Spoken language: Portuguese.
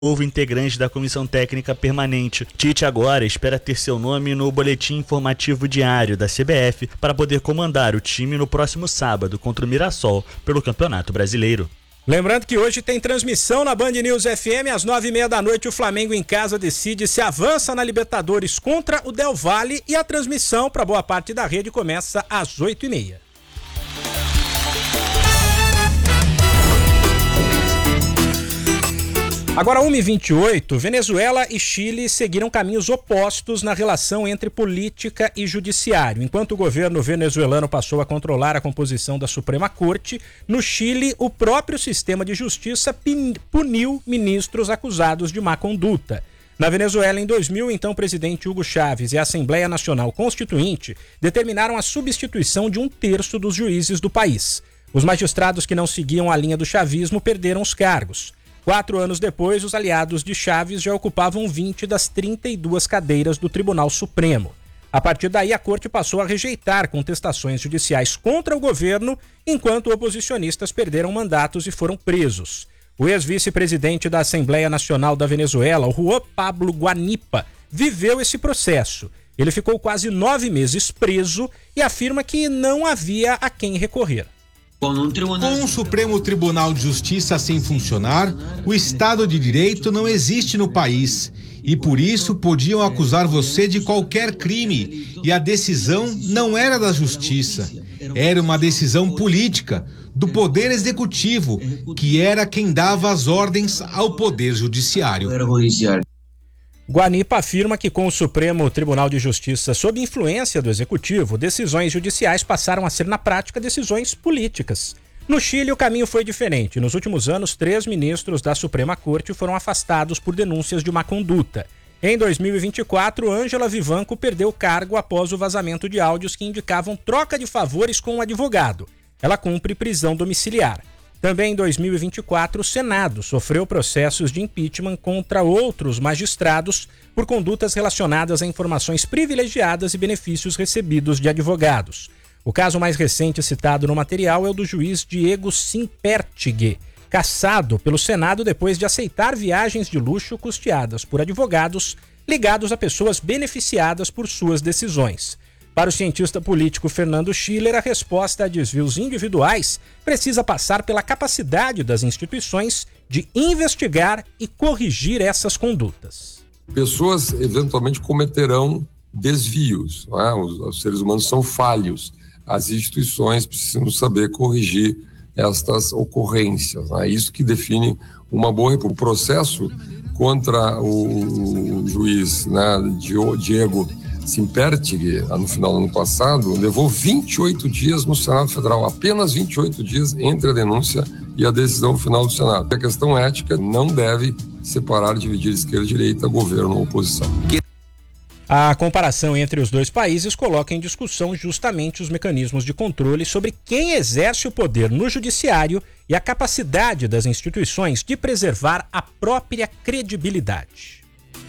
novo integrante da Comissão Técnica Permanente. Tite agora espera ter seu nome no boletim informativo diário da CBF para poder comandar o time no próximo sábado contra o Mirassol pelo Campeonato Brasileiro. Lembrando que hoje tem transmissão na Band News FM às 9h30 da noite. O Flamengo em casa decide se avança na Libertadores contra o Del Valle e a transmissão para boa parte da rede começa às 8h30. Agora 1h28, Venezuela e Chile seguiram caminhos opostos na relação entre política e judiciário. Enquanto o governo venezuelano passou a controlar a composição da Suprema Corte, no Chile o próprio sistema de justiça puniu ministros acusados de má conduta. Na Venezuela, em 2000, então, o presidente Hugo Chávez e a Assembleia Nacional Constituinte determinaram a substituição de 1/3 dos juízes do país. Os magistrados que não seguiam a linha do chavismo perderam os cargos. 4 anos depois, os aliados de Chávez já ocupavam 20 das 32 cadeiras do Tribunal Supremo. A partir daí, a corte passou a rejeitar contestações judiciais contra o governo, enquanto oposicionistas perderam mandatos e foram presos. O ex-vice-presidente da Assembleia Nacional da Venezuela, o Juan Pablo Guanipa, viveu esse processo. Ele ficou quase 9 meses preso e afirma que não havia a quem recorrer. Com um Supremo Tribunal de Justiça sem funcionar, o Estado de Direito não existe no país. E por isso podiam acusar você de qualquer crime. E a decisão não era da Justiça. Era uma decisão política, do Poder Executivo, que era quem dava as ordens ao Poder Judiciário. Guanipa afirma que com o Supremo Tribunal de Justiça sob influência do Executivo, decisões judiciais passaram a ser na prática decisões políticas. No Chile, o caminho foi diferente. Nos últimos anos, 3 ministros da Suprema Corte foram afastados por denúncias de má conduta. Em 2024, Ângela Vivanco perdeu o cargo após o vazamento de áudios que indicavam troca de favores com um advogado. Ela cumpre prisão domiciliar. Também em 2024, o Senado sofreu processos de impeachment contra outros magistrados por condutas relacionadas a informações privilegiadas e benefícios recebidos de advogados. O caso mais recente citado no material é o do juiz Diego Simpertigue, cassado pelo Senado depois de aceitar viagens de luxo custeadas por advogados ligados a pessoas beneficiadas por suas decisões. Para o cientista político Fernando Schiller, a resposta a desvios individuais precisa passar pela capacidade das instituições de investigar e corrigir essas condutas. Pessoas eventualmente cometerão desvios, não é? Os seres humanos são falhos. As instituições precisam saber corrigir estas ocorrências. Não é? Isso que define uma boa... O processo contra o juiz, né, Diego Simpertigue, no final do ano passado, levou 28 dias no Senado Federal, apenas 28 dias entre a denúncia e a decisão final do Senado. A questão ética não deve separar, dividir esquerda e direita, governo ou oposição. A comparação entre os dois países coloca em discussão justamente os mecanismos de controle sobre quem exerce o poder no judiciário e a capacidade das instituições de preservar a própria credibilidade.